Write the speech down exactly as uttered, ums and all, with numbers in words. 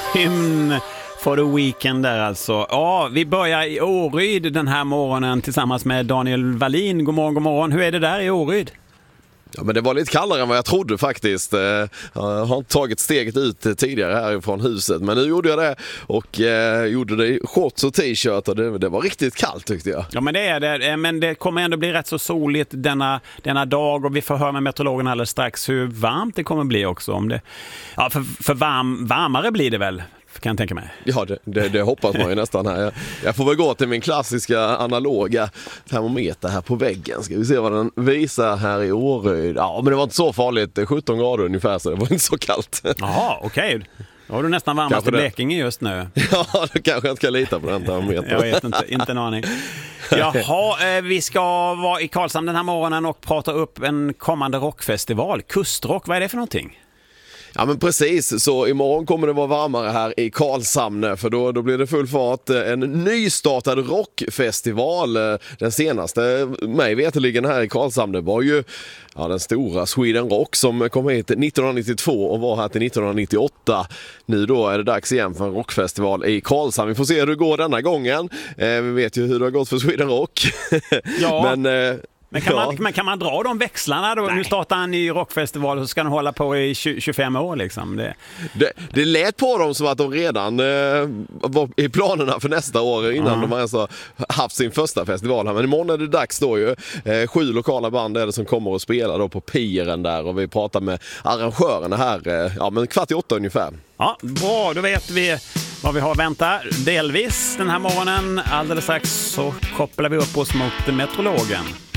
Hymn for the weekend där alltså. Ja, vi börjar i Åryd den här morgonen tillsammans med Daniel Wallin. God morgon, god morgon. Hur är det där i Åryd? Ja, men det var lite kallare än vad jag trodde faktiskt. Jag har inte tagit steget ut tidigare härifrån huset, men nu gjorde jag det och eh, gjorde det i shorts och t-shirt och det, det var riktigt kallt tyckte jag. Ja, men det är det. Men det kommer ändå bli rätt så soligt denna, denna dag och vi får höra med meteorologen alldeles strax hur varmt det kommer bli också. Om det, ja, för, för varm, varmare blir det väl? Kan jag tänka mig. Ja, det, det, det hoppas man ju nästan här. Jag, jag får väl gå till min klassiska analoga termometer här på väggen. Ska vi se vad den visar här i Åryd. Ja, men det var inte så farligt. sjutton grader ungefär, så det var inte så kallt. Jaha, okej. Okay. Då har du nästan varmast i Blekinge just nu. Ja, då kanske jag ska lita på den termometern. Jag vet inte, inte en aning. Jaha, vi ska vara i Karlshamn den här morgonen och prata upp en kommande rockfestival. Kustrock, vad är det för någonting? Ja, men precis, så imorgon kommer det vara varmare här i Karlshamn för då, då blir det full fart. En nystartad rockfestival, den senaste mig veterligen här i Karlshamn, det var ju ja, den stora Sweden Rock som kom hit nittonhundranittiotvå och var här till nittonhundranittioåtta. Nu då är det dags igen för en rockfestival i Karlshamn. Vi får se hur det går denna gången. Eh, vi vet ju hur det har gått för Sweden Rock. Ja. men... Eh, Men kan, ja. man, men kan man dra de växlarna då? Nej. Nu startar en ny rockfestival och så ska den hålla på i tjugofem år liksom. Det, det, det lät på dem som att de redan eh, var i planerna för nästa år innan uh-huh. de har alltså haft sin första festival här. Men imorgon är det dags då ju. Eh, sju lokala band är det som kommer att spela då på piren där och vi pratar med arrangörerna här eh, ja, men kvart i åtta ungefär. Ja, bra. Då vet vi vad vi har att vänta. Delvis den här morgonen. Alldeles strax så kopplar vi upp oss mot meteorologen.